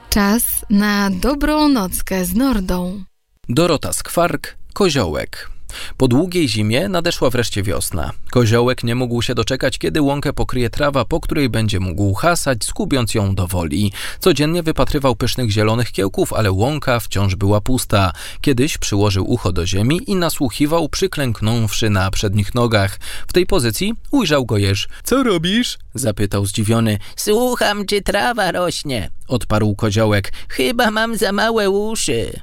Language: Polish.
Czas na dobrą nockę z Nordą. Dorota Skwark, Koziołek. Po długiej zimie nadeszła wreszcie wiosna. Koziołek nie mógł się doczekać, kiedy łąkę pokryje trawa, po której będzie mógł hasać, skubiąc ją do woli. Codziennie wypatrywał pysznych zielonych kiełków, ale łąka wciąż była pusta. Kiedyś przyłożył ucho do ziemi i nasłuchiwał, przyklęknąwszy na przednich nogach. W tej pozycji ujrzał go jeż. „Co robisz?” zapytał zdziwiony. „Słucham, czy trawa rośnie”, odparł Koziołek. „Chyba mam za małe uszy”.